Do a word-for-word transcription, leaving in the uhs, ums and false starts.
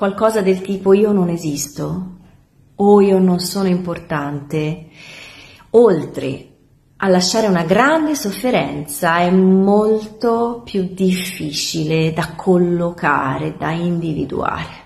qualcosa del tipo io non esisto o io non sono importante, oltre a lasciare una grande sofferenza, è molto più difficile da collocare, da individuare.